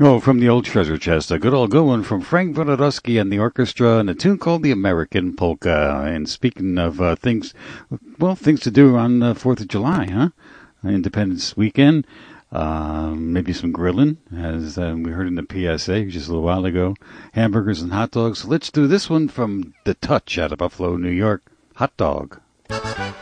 Oh, from the old treasure chest, a good old good one from Frank Wodorowski and the orchestra, and a tune called The American Polka. And speaking of things to do on the 4th of July, huh? Independence weekend. Maybe some grilling, as we heard in the PSA just a little while ago. Hamburgers and hot dogs. Let's do this one from The Touch out of Buffalo, New York. Hot dog.